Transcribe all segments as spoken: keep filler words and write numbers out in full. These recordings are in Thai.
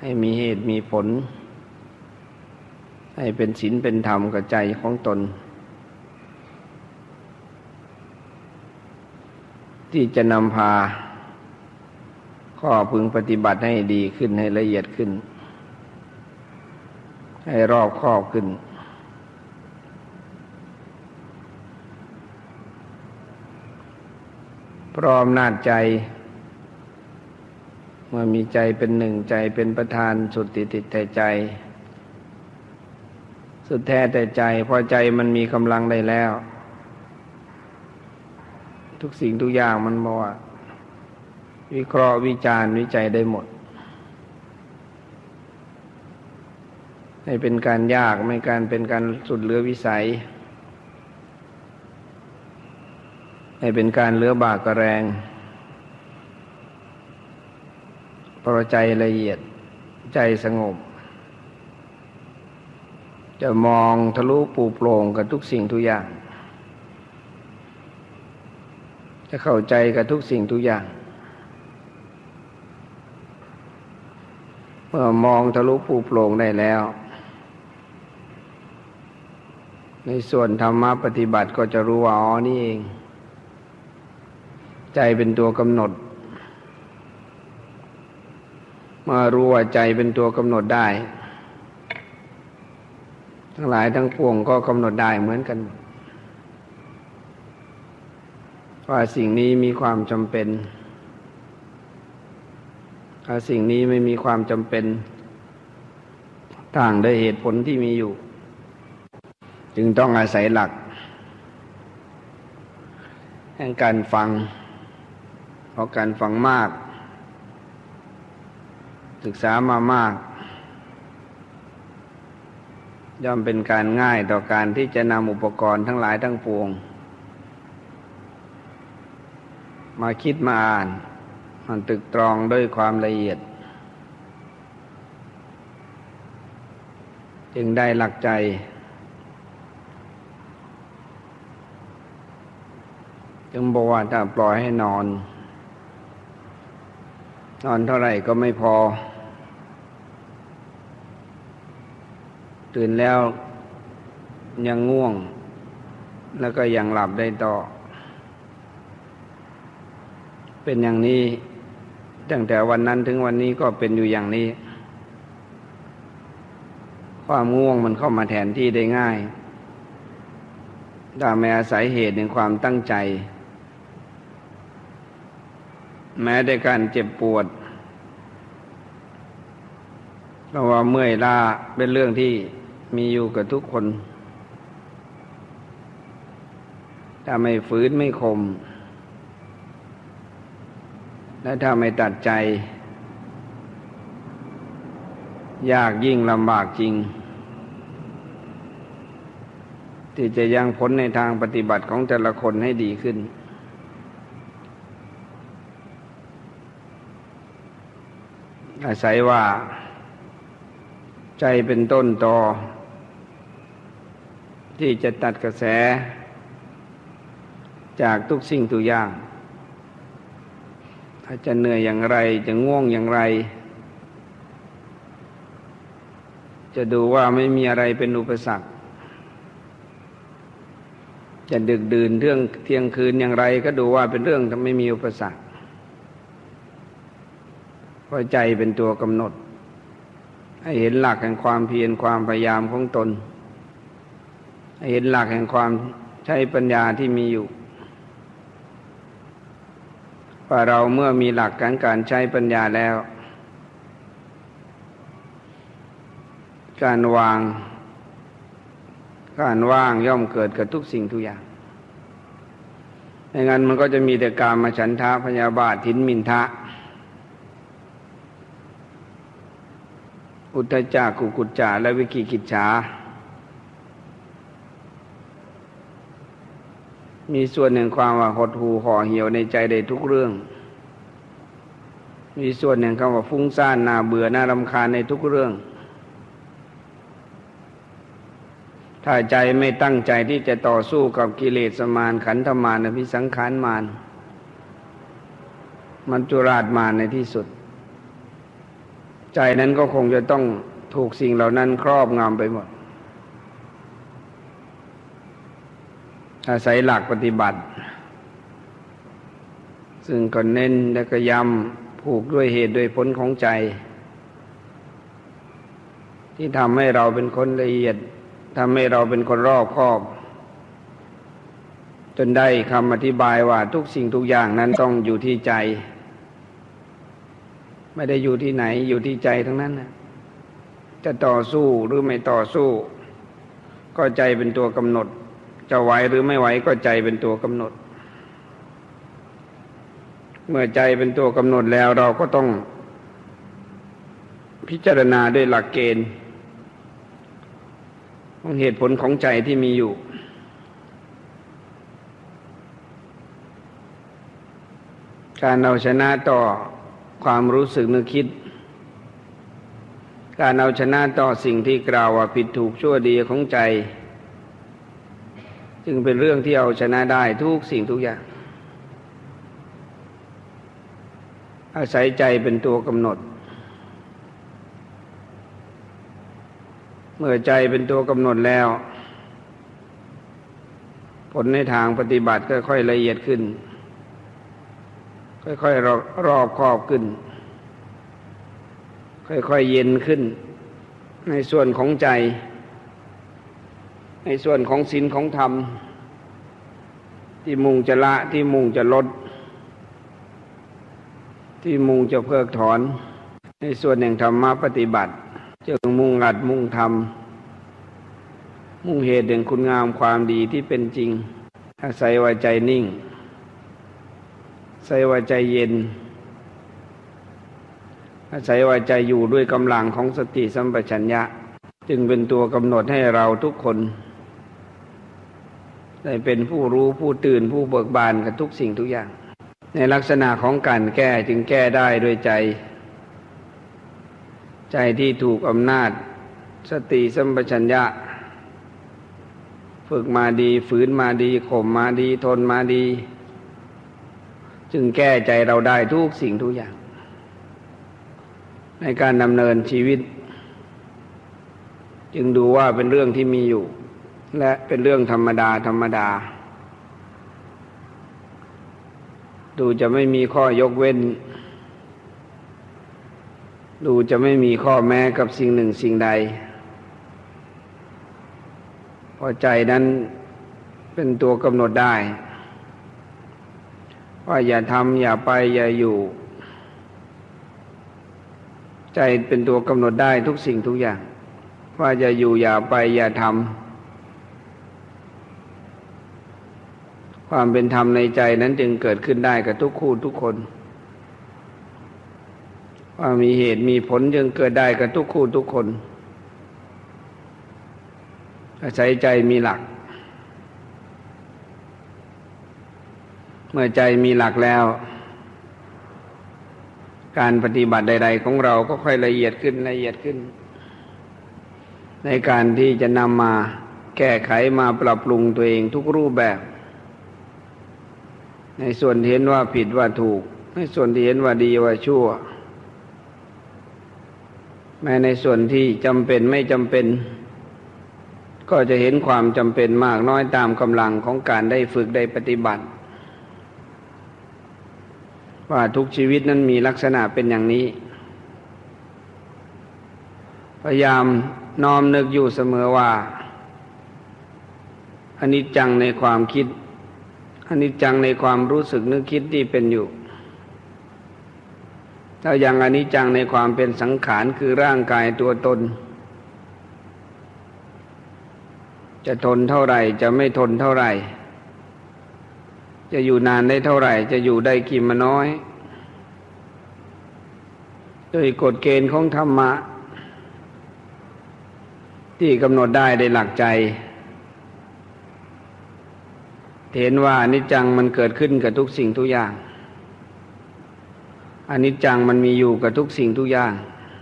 ให้มีเหตุมีผลให้เป็นศีลเป็นธรรมกับใจของตนที่จะนำพาข้อพึงปฏิบัติให้ดีขึ้นให้ละเอียดขึ้นให้รอบคอบขึ้นพร้อมนาจใจเมื่อมีใจเป็นหนึ่งใจเป็นประธานสุดติติดแต่ใจสุดแท้แต่ใจพอใจมันมีกำลังได้แล้วทุกสิ่งทุกอย่างมันบอกว่าวิเคราะห์วิจารณ์วิจัยได้หมดไม่เป็นการยากไม่การเป็นการสุดเหลือวิสัยไม่เป็นการเหลือบากกระแรงเพราะใจละเอียดใจสงบจะมองทะลุปูโปร่งกับทุกสิ่งทุกอย่างจะเข้าใจกับทุกสิ่งทุกอย่างเมื่อมองทะลุปูโปร่งได้แล้วในส่วนธรรมะปฏิบัติก็จะรู้ว่าอ๋อนี่เองใจเป็นตัวกำหนดเมื่อรู้ว่าใจเป็นตัวกำหนดได้ทั้งหลายทั้งปวงก็กำหนดได้เหมือนกันว่าสิ่งนี้มีความจำเป็นถ้าสิ่งนี้ไม่มีความจำเป็นต่างด้วยเหตุผลที่มีอยู่จึงต้องอาศัยหลักแห่งการฟังเพราะการฟังมากศึกษามามากย่อมเป็นการง่ายต่อการที่จะนำอุปกรณ์ทั้งหลายทั้งปวงมาคิดมาอ่านมันตรึกตรองด้วยความละเอียดจึงได้หลักใจจึงบอกว่าถ้าปล่อยให้นอนนอนเท่าไหร่ก็ไม่พอตื่นแล้วยังง่วงแล้วก็ยังหลับได้ต่อเป็นอย่างนี้ตั้งแต่วันนั้นถึงวันนี้ก็เป็นอยู่อย่างนี้ความง่วงมันเข้ามาแทนที่ได้ง่ายถ้าไม่อาศัยเหตุแห่งความตั้งใจแม้แต่การเจ็บปวดเพราะว่าเมื่อยล้าเป็นเรื่องที่มีอยู่กับทุกคนถ้าไม่ฝืนไม่ข่มและถ้าไม่ตัดใจยากยิ่งลำบากจริงที่จะยังผลในทางปฏิบัติของแต่ละคนให้ดีขึ้นอาศัยว่าใจเป็นต้นตอที่จะตัดกระแสจากทุกสิ่งทุกอย่างถ้าจะเหนื่อยอย่างไรจะง่วงอย่างไรจะดูว่าไม่มีอะไรเป็นอุปสรรคจะดึกดื่นเรื่องเที่ยงคืนอย่างไรก็ดูว่าเป็นเรื่องที่ไม่มีอุปสรรคเพราะใจเป็นตัวกำหนดให้เห็นหลักแห่งความเพียรความพยายามของตนให้เห็นหลักแห่งความใช้ปัญญาที่มีอยู่ว่าเราเมื่อมีหลักการการใช้ปัญญาแล้วการวางการว่างย่อมเกิดกับทุกสิ่งทุกอย่างไม่งั้นมันก็จะมีแต่กามฉันทะพยาบาททิฏฐิมินทะอุทธัจจะกุกุจจะและวิกิกิจฉามีส่วนแห่งความว่าหดหู่ห่อเหี่ยวในใจในทุกเรื่องมีส่วนแห่งคำว่าฟุ้งซ่านน่าเบื่อน่ารำคาญในทุกเรื่องถ้าใจไม่ตั้งใจที่จะต่อสู้กับกิเลสมารขันธมารอภิสังขารมารมัจจุราชมารในที่สุดใจนั้นก็คงจะต้องถูกสิ่งเหล่านั้นครอบงำไปหมดอาศัยหลักปฏิบัติซึ่งก็เน้นและก็ย้ำผูกด้วยเหตุด้วยผลของใจที่ทำให้เราเป็นคนละเอียดทำให้เราเป็นคนรอบคอบจนได้คำอธิบายว่าทุกสิ่งทุกอย่างนั้นต้องอยู่ที่ใจไม่ได้อยู่ที่ไหนอยู่ที่ใจทั้งนั้นนะจะต่อสู้หรือไม่ต่อสู้ก็ใจเป็นตัวกำหนดจะไหวหรือไม่ไหวก็ใจเป็นตัวกำหนดเมื่อใจเป็นตัวกำหนดแล้วเราก็ต้องพิจารณาด้วยหลักเกณฑ์ของเหตุผลของใจที่มีอยู่การเอาชนะต่อความรู้สึกนึกคิดการเอาชนะต่อสิ่งที่กล่าวว่าผิดถูกชั่วดีของใจจึงเป็นเรื่องที่เอาชนะได้ทุกสิ่งทุกอย่างอาศัยใจเป็นตัวกำหนดเมื่อใจเป็นตัวกำหนดแล้วผลในทางปฏิบัติก็ค่อยละเอียดขึ้นค่อยๆรอบคอบขึ้นค่อยๆเย็นขึ้นในส่วนของใจในส่วนของศีลของธรรมที่มุ่งจะละที่มุ่งจะลดที่มุ่งจะเพิกถอนในส่วนแห่งธรรมะปฏิบัติจึงมุ่งอัดมุ่งทำมุ่งเหตุแห่งคุณงามความดีที่เป็นจริงอาศัยว่าใจนิ่งอาศัยว่าใจเย็นอาศัยว่าใจอยู่ด้วยกำลังของสติสัมปชัญญะจึงเป็นตัวกำหนดให้เราทุกคนได้เป็นผู้รู้ผู้ตื่นผู้เบิกบานกับทุกสิ่งทุกอย่างในลักษณะของการแก้จึงแก้ได้ด้วยใจใจที่ถูกอำนาจสติสัมปชัญญะฝึกมาดีฝืนมาดีข่มมาดีทนมาดีจึงแก้ใจเราได้ทุกสิ่งทุกอย่างในการดำเนินชีวิตจึงดูว่าเป็นเรื่องที่มีอยู่และเป็นเรื่องธรรมดาธรรมดาดูจะไม่มีข้อยกเว้นดูจะไม่มีข้อแม้กับสิ่งหนึ่งสิ่งใดเพราะใจนั้นเป็นตัวกำหนดได้ว่าอย่าทำอย่าไปอย่าอยู่ใจเป็นตัวกำหนดได้ทุกสิ่งทุกอย่างว่าอย่าอยู่อย่าไปอย่าทำความเป็นธรรมในใจนั้นจึงเกิดขึ้นได้กับทุกคู่ทุกคนว่ามีเหตุมีผลจึงเกิดได้กับทุกคู่ทุกคนอาศัยใจมีหลักเมื่อใจมีหลักแล้วการปฏิบัติใดๆของเราก็ค่อยละเอียดขึ้นละเอียดขึ้นในการที่จะนำมาแก้ไขมาปรับปรุงตัวเองทุกรูปแบบในส่วนที่เห็นว่าผิดว่าถูกในส่วนที่เห็นว่าดีว่าชั่วแม้ในส่วนที่จำเป็นไม่จำเป็นก็จะเห็นความจำเป็นมากน้อยตามกำลังของการได้ฝึกได้ปฏิบัติว่าทุกชีวิตนั้นมีลักษณะเป็นอย่างนี้พยายามน้อมนึกอยู่เสมอว่าอนิจจังในความคิดอนิจจังในความรู้สึกนึกคิดที่เป็นอยู่ถ้าอย่างอนิจจังในความเป็นสังขารคือร่างกายตัวตนจะทนเท่าไหร่จะไม่ทนเท่าไหร่จะอยู่นานได้เท่าไหร่จะอยู่ได้กี่มาน้อยโดยกฎเกณฑ์ของธรรมะที่กำหนดได้ในหลักใจเห็นว่าอนิจจังมันเกิดขึ้นกับทุกสิ่งทุกอย่างอนิจจังมันมีอยู่กับทุกสิ่งทุกอย่าง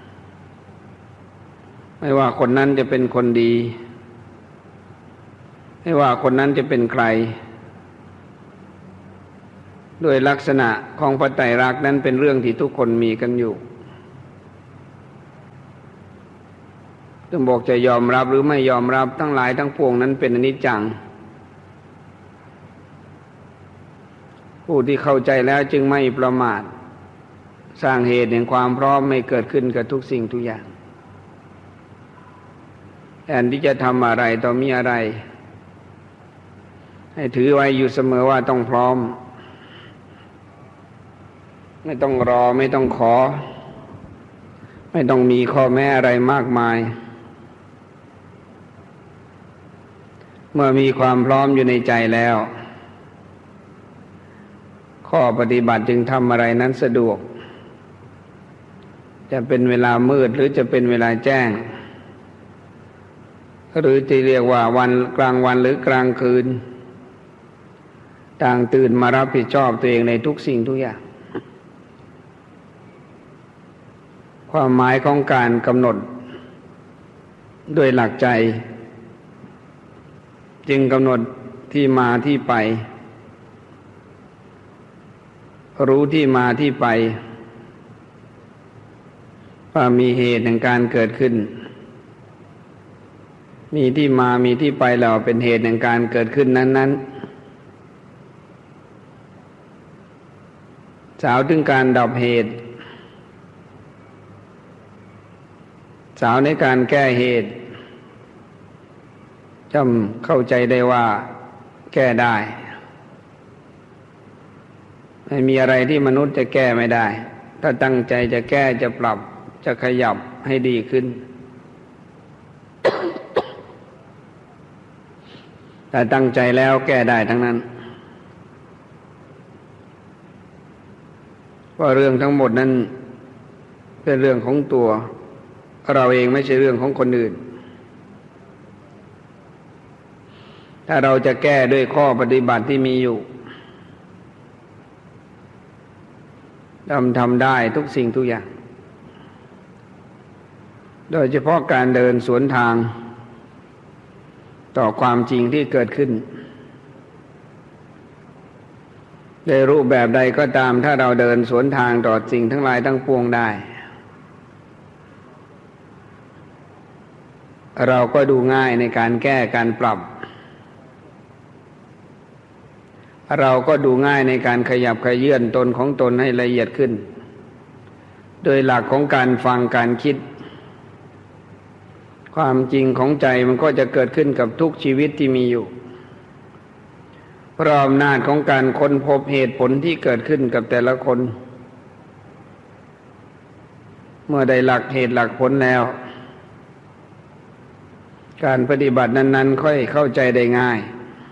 ไม่ว่าคนนั้นจะเป็นคนดีไม่ว่าคนนั้นจะเป็นใครโดยลักษณะของพระไตรลักษณ์นั้นเป็นเรื่องที่ทุกคนมีกันอยู่จึงบอกจะยอมรับหรือไม่ยอมรับทั้งหลายทั้งปวงนั้นเป็นอนิจจังผู้ที่เข้าใจแล้วจึงไม่ประมาทสร้างเหตุแห่งความพร้อมไม่เกิดขึ้นกับทุกสิ่งทุกอย่างแทนที่จะทำอะไรต่อมีอะไรให้ถือไว้อยู่เสมอว่าต้องพร้อมไม่ต้องรอไม่ต้องขอไม่ต้องมีข้อแม้อะไรมากมายเมื่อมีความพร้อมอยู่ในใจแล้วข้อปฏิบัติจึงทำอะไรนั้นสะดวกจะเป็นเวลามืดหรือจะเป็นเวลาแจ้งหรือที่เรียกว่าวันกลางวันหรือกลางคืนต่างตื่นมารับผิดชอบตัวเองในทุกสิ่งทุกอย่างความหมายของการกำหนดด้วยหลักใจจึงกำหนดที่มาที่ไปรู้ที่มาที่ไปว่ามีเหตุแห่งการเกิดขึ้นมีที่มามีที่ไปแล้วเป็นเหตุแห่งการเกิดขึ้นนั้นๆสาวถึงการดับเหตุสาวในการแก้เหตุจำเข้าใจได้ว่าแก้ได้ไม่มีอะไรที่มนุษย์จะแก้ไม่ได้ถ้าตั้งใจจะแก้จะปรับจะขยับให้ดีขึ้น ถ้าตั้งใจแล้วแก้ได้ทั้งนั้นเพราะเรื่องทั้งหมดนั้นเป็นเรื่องของตัวเราเองไม่ใช่เรื่องของคนอื่นถ้าเราจะแก้ด้วยข้อปฏิบัติที่มีอยู่ทำทำได้ทุกสิ่งทุกอย่างโดยเฉพาะการเดินสวนทางต่อความจริงที่เกิดขึ้นในรูปแบบใดก็ตามถ้าเราเดินสวนทางต่อสิ่งทั้งหลายทั้งปวงได้เราก็ดูง่ายในการแก้การปรับเราก็ดูง่ายในการขยับขยื่นตนของตนให้ละเอียดขึ้นโดยหลักของการฟังการคิดความจริงของใจมันก็จะเกิดขึ้นกับทุกชีวิตที่มีอยู่เพราะอำนาจของการค้นพบเหตุผลที่เกิดขึ้นกับแต่ละคนเมื่อได้หลักเหตุหลักผลแล้วการปฏิบัตินั้นๆค่อยเข้าใจได้ง่าย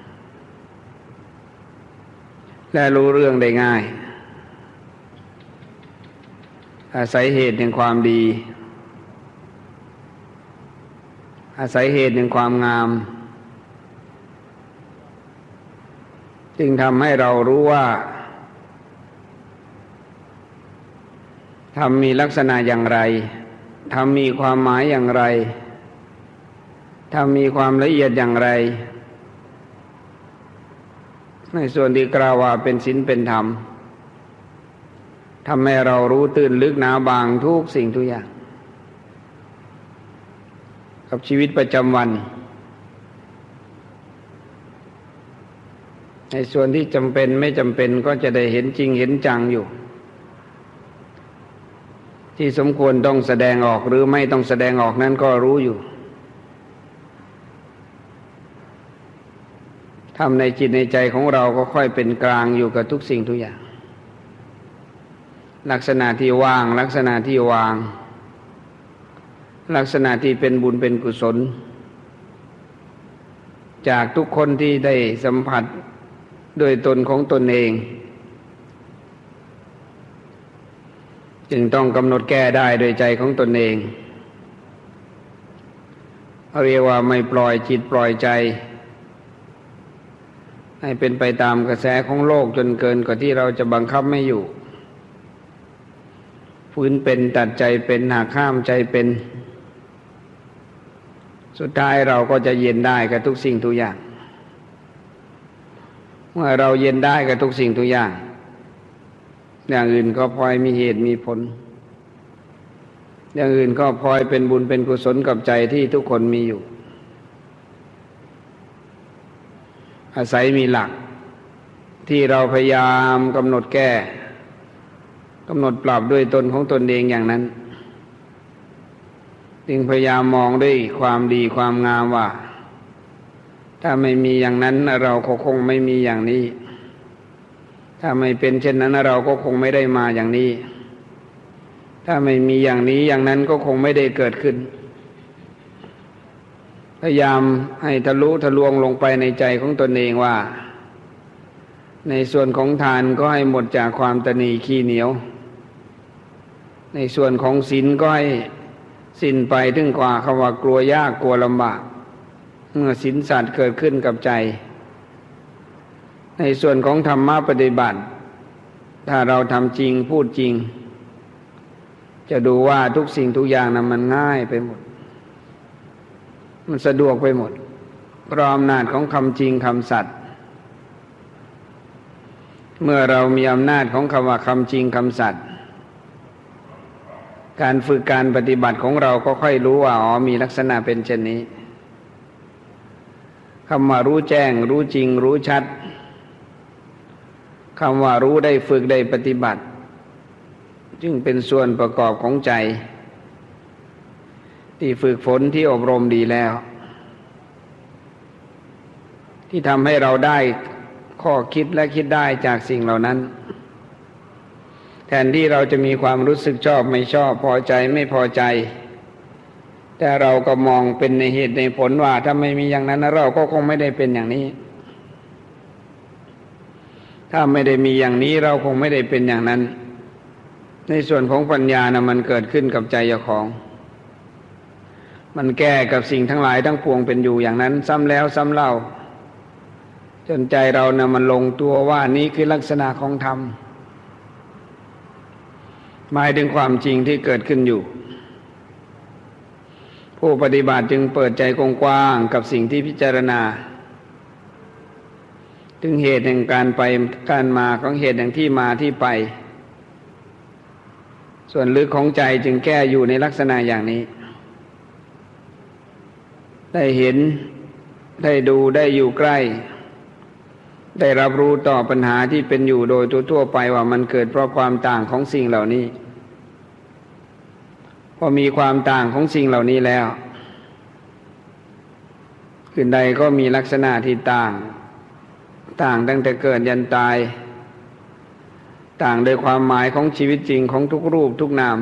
และรู้เรื่องได้ง่ายอาศัยเหตุแห่งความดีอาศัยเหตุแห่งความงามจึงทำให้เรารู้ว่าธรรมมีลักษณะอย่างไรธรรมมีความหมายอย่างไรธรรมมีความละเอียดอย่างไรในส่วนที่กล่าวว่าเป็นศีลเป็นธรรมทำให้เรารู้ตื่นลึกหนาบางทุกสิ่งทุกอย่างกับชีวิตประจำวันในส่วนที่จำเป็นไม่จำเป็นก็จะได้เห็นจริงเห็นจังอยู่ที่สมควรต้องแสดงออกหรือไม่ต้องแสดงออกนั้นก็รู้อยู่ทำในจิตในใจของเราก็ค่อยเป็นกลางอยู่กับทุกสิ่งทุกอย่างลักษณะที่ว่างลักษณะที่วางลักษณะที่เป็นบุญเป็นกุศลจากทุกคนที่ได้สัมผัสโดยตนของตนเองจึงต้องกำหนดแก้ได้โดยใจของตนเองเรียกว่าไม่ปล่อยจิตปล่อยใจให้เป็นไปตามกระแสของโลกจนเกินกว่าที่เราจะบังคับไม่อยู่ฝืนเป็นตัดใจเป็นหักห้ามใจเป็นสุดท้ายเราก็จะเย็นได้กับทุกสิ่งทุกอย่างเมื่อเราเย็นได้กับทุกสิ่งทุกอย่างอย่างอื่นก็พลอยมีเหตุมีผลอย่างอื่นก็พลอยเป็นบุญเป็นกุศลกับใจที่ทุกคนมีอยู่อาศัยมีหลักที่เราพยายามกำหนดแก้กำหนดปรับด้วยตนของตนเองอย่างนั้นจึงพยายามมองด้วยความดีความงามว่าถ้าไม่มีอย่างนั้นเราก็คงไม่มีอย่างนี้ถ้าไม่เป็นเช่นนั้นเราก็คงไม่ได้มาอย่างนี้ถ้าไม่มีอย่างนี้อย่างนั้นก็คงไม่ได้เกิดขึ้นพยายามให้ทะลุทะลวงลงไปในใจของตนเองว่าในส่วนของทานก็ให้หมดจากความตนีขี้เหนียวในส่วนของศีลก็ให้สิ้นไปถึงกว่าคำว่ากลัวยากกลัวลำบากเมื่อศีลสัตย์เกิดขึ้นกับใจในส่วนของธรรมะปฏิบัติถ้าเราทำจริงพูดจริงจะดูว่าทุกสิ่งทุกอย่างนั้นมันง่ายไปหมดมันสะดวกไปหมดเพราะอำนาจของคำจริงคำสัตย์เมื่อเรามีอำนาจของคำว่าคำจริงคำสัตย์การฝึกการปฏิบัติของเราก็ค่อยรู้ว่าอ๋อมีลักษณะเป็นเช่นนี้คำว่ารู้แจ้งรู้จริงรู้ชัดคำว่ารู้ได้ฝึกได้ปฏิบัติจึงเป็นส่วนประกอบของใจที่ฝึกฝนที่อบรมดีแล้วที่ทำให้เราได้ข้อคิดและคิดได้จากสิ่งเหล่านั้นแทนที่เราจะมีความรู้สึกชอบไม่ชอบพอใจไม่พอใจแต่เราก็มองเป็นในเหตุในผลว่าถ้าไม่มีอย่างนั้นเราก็คงไม่ได้เป็นอย่างนี้ถ้าไม่ได้มีอย่างนี้เราคงไม่ได้เป็นอย่างนั้นในส่วนของปัญญานะมันเกิดขึ้นกับใจเจ้าของมันแก้กับสิ่งทั้งหลายทั้งปวงเป็นอยู่อย่างนั้นซ้ำแล้วซ้ำเล่าจนใจเรานะมันลงตัวว่านี้คือลักษณะของธรรมหมายถึงความจริงที่เกิดขึ้นอยู่ผู้ปฏิบัติจึงเปิดใจกว้างๆกับสิ่งที่พิจารณาถึงเหตุแห่งการไปการมาของเหตุแห่งที่มาที่ไปส่วนลึกของใจจึงแก้อยู่ในลักษณะอย่างนี้ได้เห็นได้ดูได้อยู่ใกล้ได้รับรู้ต่อปัญหาที่เป็นอยู่โดยทั่วๆไปว่ามันเกิดเพราะความต่างของสิ่งเหล่านี้พอมีความต่างของสิ่งเหล่านี้แล้วอื่นใดก็มีลักษณะที่ต่างต่างตั้งแต่เกิดยันตายต่างโดยความหมายของชีวิตจริงของทุกรูปทุกนาม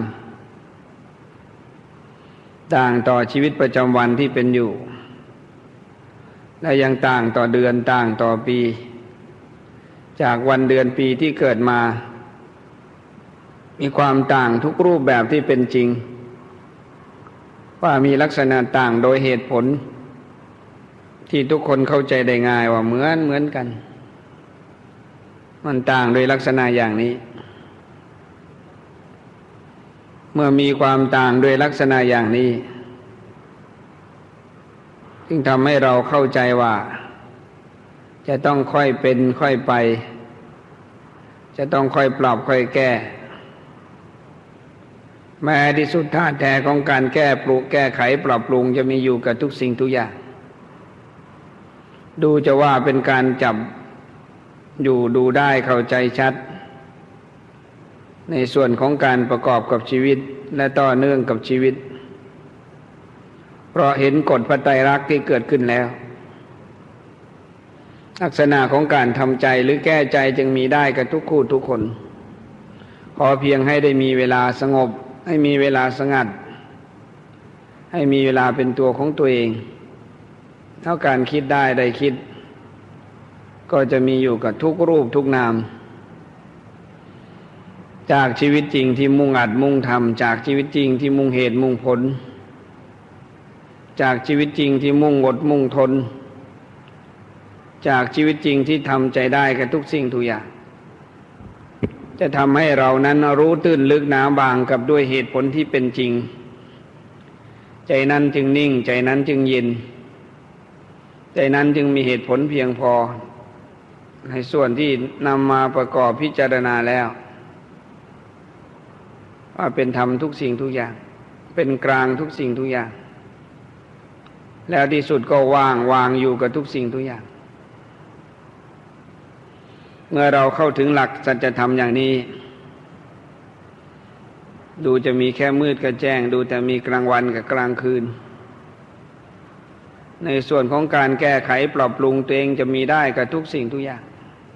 ต่างต่อชีวิตประจำวันที่เป็นอยู่และยังต่างต่อเดือนต่างต่อปีจากวันเดือนปีที่เกิดมามีความต่างทุกรูปแบบที่เป็นจริงว่ามีลักษณะต่างโดยเหตุผลที่ทุกคนเข้าใจได้ง่ายว่าเหมือนเหมือนกันมันต่างโดยลักษณะอย่างนี้เมื่อมีความต่างโดยลักษณะอย่างนี้จึงทำให้เราเข้าใจว่าจะต้องค่อยเป็นค่อยไปจะต้องค่อยปรับค่อยแก้แม้ที่สุดท่าแท้ของการแก้ปรุแก้ไขปรับปรุงจะมีอยู่กับทุกสิ่งทุกอย่างดูจะว่าเป็นการจับอยู่ดูได้เข้าใจชัดในส่วนของการประกอบกับชีวิตและต่อเนื่องกับชีวิตเพราะเห็นกฎพระไตรลักษณ์ที่เกิดขึ้นแล้วลักษณะของการทำใจหรือแก้ใจจึงมีได้กับทุกคู่ทุกคนขอเพียงให้ได้มีเวลาสงบให้มีเวลาสงัดให้มีเวลาเป็นตัวของตัวเองเท่าการคิดได้ได้คิดก็จะมีอยู่กับทุกรูปทุกนามจากชีวิตจริงที่มุ่งอัดมุ่งทำจากชีวิตจริงที่มุ่งเหตุมุ่งผลจากชีวิตจริงที่มุ่งอดมุ่งทนจากชีวิตจริงที่ทำใจได้กับทุกสิ่งทุกอย่างจะทำให้เรานั้นรู้ตื้นลึกหนาบางกับด้วยเหตุผลที่เป็นจริงใจนั้นจึงนิ่งใจนั้นจึงเย็นใจนั้นจึงมีเหตุผลเพียงพอในส่วนที่นำมาประกอบพิจารณาแล้วว่าเป็นธรรมทุกสิ่งทุกอย่างเป็นกลางทุกสิ่งทุกอย่างแล้วที่สุดก็ว่างวางอยู่กับทุกสิ่งทุกอย่างเมื่อเราเข้าถึงหลักสัจธรรมอย่างนี้ดูจะมีแค่มืดกับแจ้งดูแต่มีกลางวันกับกลางคืนในส่วนของการแก้ไขปรับปรุงตัวเองจะมีได้กับทุกสิ่งทุกอย่าง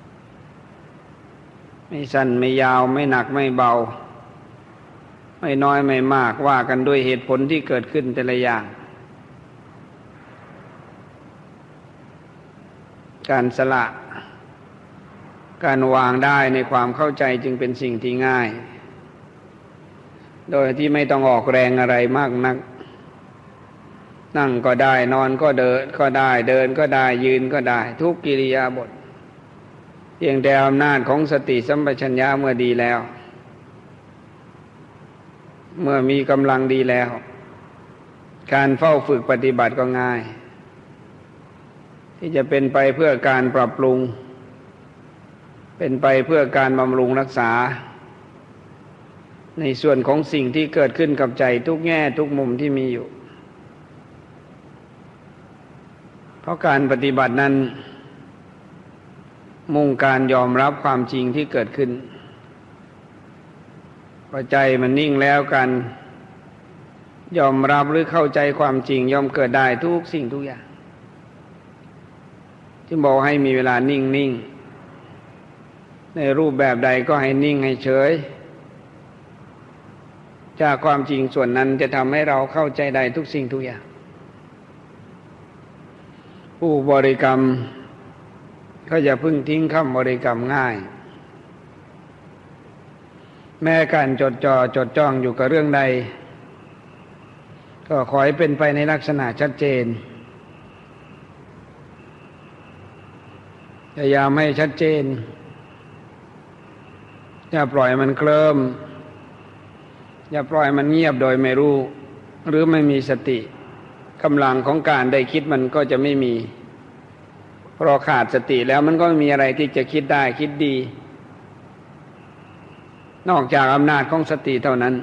ไม่สั้นไม่ยาวไม่หนักไม่เบาไม่น้อยไม่มากว่ากันด้วยเหตุผลที่เกิดขึ้นแต่ละอย่างการสละการวางได้ในความเข้าใจจึงเป็นสิ่งที่ง่ายโดยที่ไม่ต้องออกแรงอะไรมากนักนั่งก็ได้นอนก็เดินก็ได้เดินก็ได้ยืนก็ได้ทุกกิริยาบถเพียงแต่อำนาจของสติสัมปชัญญะเมื่อดีแล้วเมื่อมีกำลังดีแล้วการเฝ้าฝึกปฏิบัติก็ง่ายที่จะเป็นไปเพื่อการปรับปรุงเป็นไปเพื่อการบำรุงรักษาในส่วนของสิ่งที่เกิดขึ้นกับใจทุกแง่ทุกมุมที่มีอยู่เพราะการปฏิบัตินั้นมุ่งการยอมรับความจริงที่เกิดขึ้นพอใจมันนิ่งแล้วกันยอมรับหรือเข้าใจความจริงย่อมเกิดได้ทุกสิ่งทุกอย่างที่บอกให้มีเวลานิ่งนิ่งในรูปแบบใดก็ให้นิ่งให้เฉยจากความจริงส่วนนั้นจะทำให้เราเข้าใจได้ทุกสิ่งทุกอย่างผู้บริกรรมก็อย่าพึ่งทิ้งคำบริกรรมง่ายแม้การจดจ่อจดจ้องอยู่กับเรื่องใดก็ขอให้เป็นไปในลักษณะชัดเจนพยายามให้ชัดเจนอย่าปล่อยมันเคลิ้มอย่าปล่อยมันเงียบโดยไม่รู้หรือไม่มีสติกำลังของการได้คิดมันก็จะไม่มีเพราะขาดสติแล้วมันก็ไม่มีอะไรที่จะคิดได้คิดดีนอกจากอำนาจของสติเท่านั้น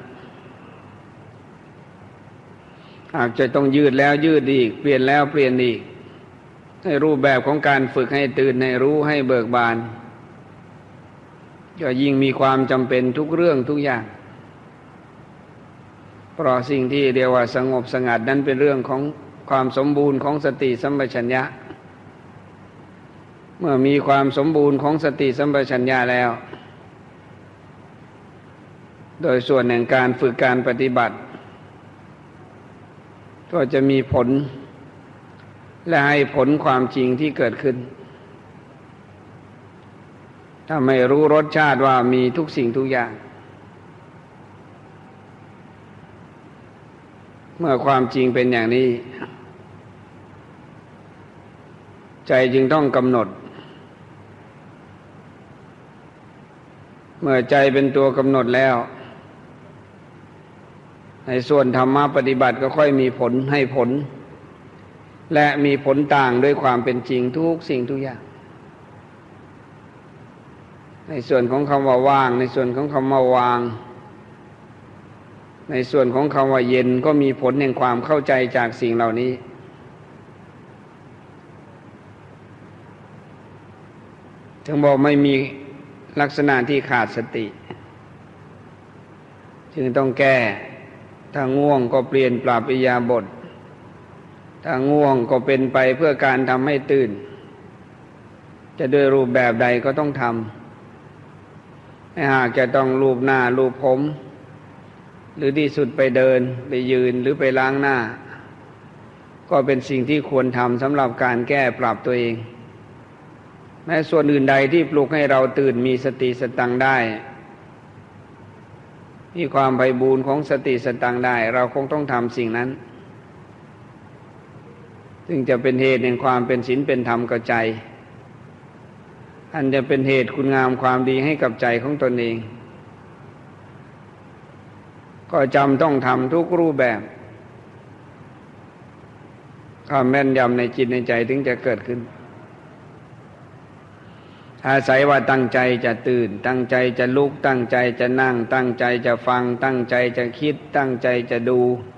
หากจะต้องยืดแล้วยืดอีกเปลี่ยนแล้วเปลี่ยนอีกในรูปแบบของการฝึกให้ตื่นให้รู้ให้เบิกบานก็ยิ่งมีความจำเป็นทุกเรื่องทุกอย่างเพราะสิ่งที่เรียกว่าสงบสงัดนั้นเป็นเรื่องของความสมบูรณ์ของสติสัมปชัญญะเมื่อมีความสมบูรณ์ของสติสัมปชัญญะแล้วโดยส่วนแห่งการฝึกการปฏิบัติก็จะมีผลและให้ผลความจริงที่เกิดขึ้นถ้าไม่รู้รสชาติว่ามีทุกสิ่งทุกอย่างเมื่อความจริงเป็นอย่างนี้ใจจึงต้องกำหนดเมื่อใจเป็นตัวกำหนดแล้วในส่วนธรรมะปฏิบัติก็ค่อยมีผลให้ผลและมีผลต่างด้วยความเป็นจริงทุกสิ่งทุกอย่างในส่วนของคำว่าว่างในส่วนของคำว่าวางในส่วนของคำว่าเย็นก็มีผลแห่งความเข้าใจจากสิ่งเหล่านี้ถึงบอกไม่มีลักษณะที่ขาดสติจึงต้องแก้ถ้าง่วงก็เปลี่ยนปรับอิริยาบถถ้าง่วงก็เป็นไปเพื่อการทำให้ตื่นจะด้วยรูปแบบใดก็ต้องทำถ้าหากจะต้องลูบหน้าลูบผมหรือที่สุดไปเดินไปยืนหรือไปล้างหน้าก็เป็นสิ่งที่ควรทำสำหรับการแก้ปรับตัวเองแม้ส่วนอื่นใดที่ปลุกให้เราตื่นมีสติสตังค์ได้มีความไพบูลย์ของสติสตังค์ได้เราคงต้องทำสิ่งนั้นซึ่งจะเป็นเหตุแห่งความเป็นศีลเป็นธรรมกับใจอันจะเป็นเหตุคุณงามความดีให้กับใจของตนเองก็จำต้องทำทุกรูปแบบความแม่นยำในจิตในใจถึงจะเกิดขึ้นอาศัยว่าตั้งใจจะตื่นตั้งใจจะลุกตั้งใจจะนั่งตั้งใจจะฟังตั้งใจจะคิดตั้งใจจะดู